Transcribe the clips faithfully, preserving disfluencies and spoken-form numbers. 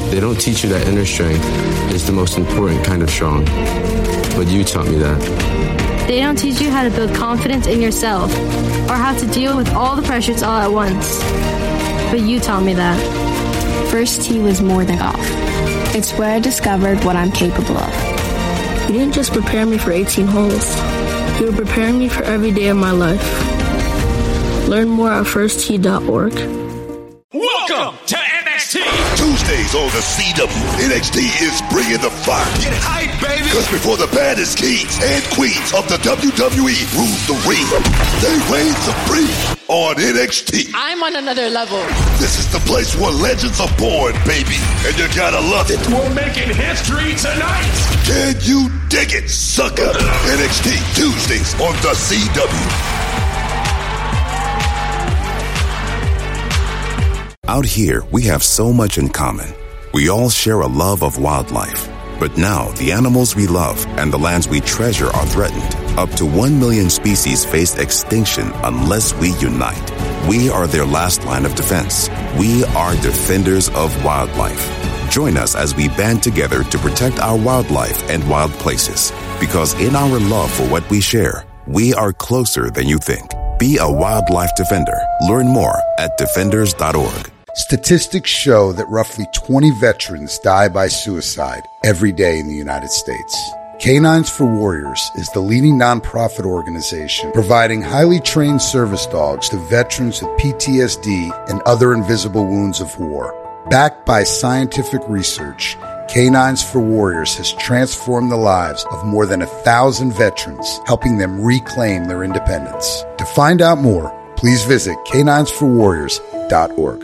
They don't teach you that inner strength is the most important kind of strong. But you taught me that. They don't teach you how to build confidence in yourself or how to deal with all the pressures all at once. But you taught me that. First tee was more than golf. It's where I discovered what I'm capable of. You didn't just prepare me for eighteen holes. You were preparing me for every day of my life. Learn more at first tee dot org. Welcome to N X T. Tuesdays on the C W, N X T is bringing the fire. Get hype, baby. Because before the baddest kings and queens of the W W E rules the ring, they reign supreme on N X T. I'm on another level. This is the place where legends are born, baby. And you gotta love it. We're making history tonight. Can you dig it, sucker? N X T, Tuesdays on the C W. Out here, we have so much in common. We all share a love of wildlife. But now, the animals we love and the lands we treasure are threatened. Up to one million species face extinction unless we unite. We are their last line of defense. We are defenders of wildlife. Join us as we band together to protect our wildlife and wild places. Because in our love for what we share, we are closer than you think. Be a wildlife defender. Learn more at defenders dot org. Statistics show that roughly twenty veterans die by suicide every day in the United States. Canines for Warriors is the leading nonprofit organization providing highly trained service dogs to veterans with P T S D and other invisible wounds of war. Backed by scientific research, Canines for Warriors has transformed the lives of more than a thousand veterans, helping them reclaim their independence. To find out more, please visit canines for warriors dot org.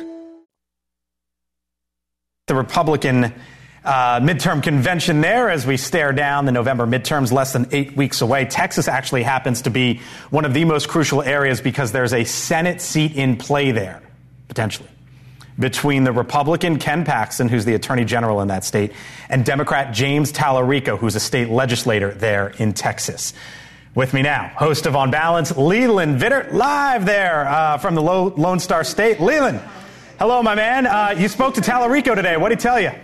The Republican uh, midterm convention there as we stare down the November midterms less than eight weeks away. Texas actually happens to be one of the most crucial areas because there's a Senate seat in play there, potentially, between the Republican Ken Paxton, who's the attorney general in that state, and Democrat James Tallarico, who's a state legislator there in Texas. With me now, host of On Balance, Leland Vittert, live there uh, from the Lone Star State. Leland. Hello, my man. Uh, you spoke to Tallarico today. What did he tell you?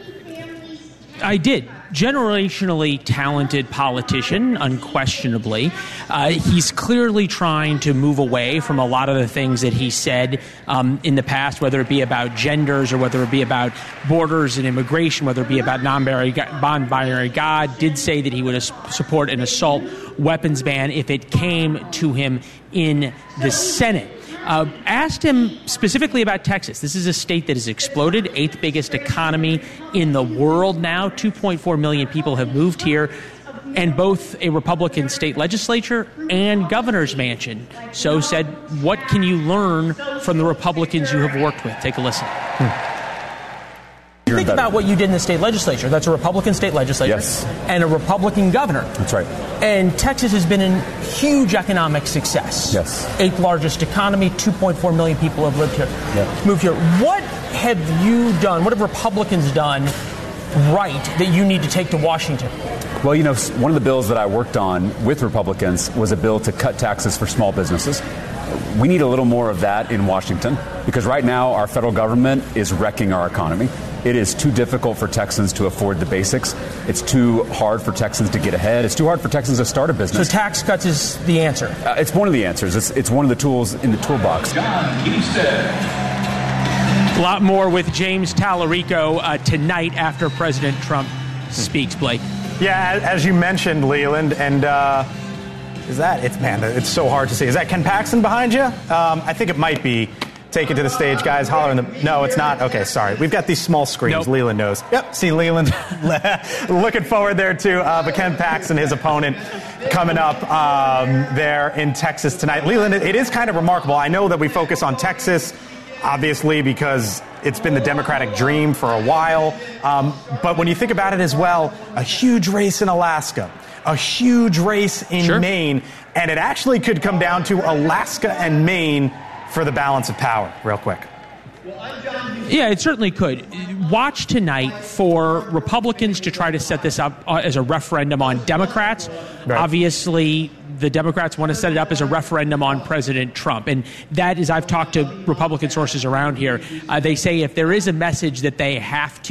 I did. Generationally talented politician, unquestionably. Uh, he's clearly trying to move away from a lot of the things that he said um, in the past, whether it be about genders or whether it be about borders and immigration, whether it be about non-binary, non-binary God. Did say that he would support an assault weapons ban if it came to him in the Senate. Uh, asked him specifically about Texas. This is a state that has exploded, eighth biggest economy in the world now. two point four million people have moved here, and both a Republican state legislature and governor's mansion. So said, what can you learn from the Republicans you have worked with? Take a listen. Hmm. Think about what you did in the state legislature. That's a Republican state legislature yes. and a Republican governor. That's right. And Texas has been in huge economic success. Yes. Eighth largest economy, two point four million people have lived here, yeah. moved here. What have you done, what have Republicans done right that you need to take to Washington? Well, you know, one of the bills that I worked on with Republicans was a bill to cut taxes for small businesses. We need a little more of that in Washington because right now our federal government is wrecking our economy. It is too difficult for Texans to afford the basics. It's too hard for Texans to get ahead. It's too hard for Texans to start a business. So tax cuts is the answer? Uh, it's one of the answers. It's, it's one of the tools in the toolbox. John, he said. A lot more with James Tallarico uh, tonight after President Trump speaks, Blake. Yeah, as you mentioned, Leland, and uh, is that, it's man, it's so hard to see. Is that Ken Paxton behind you? Um, I think it might be. Take it to the stage, guys. Holler in the... No, it's not. Okay, sorry. We've got these small screens. Nope. Leland knows. Yep, see Leland looking forward there, too. Uh, but Ken Paxton, his opponent, coming up um, there in Texas tonight. Leland, it is kind of remarkable. I know that we focus on Texas, obviously, because it's been the Democratic dream for a while. Um, but when you think about it as well, a huge race in Alaska, a huge race in sure. Maine, and it actually could come down to Alaska and Maine for the balance of power, real quick. Yeah, it certainly could. Watch tonight for Republicans to try to set this up as a referendum on Democrats. Right. Obviously, the Democrats want to set it up as a referendum on President Trump. And that is, I've talked to Republican sources around here. Uh, they say if there is a message that they have to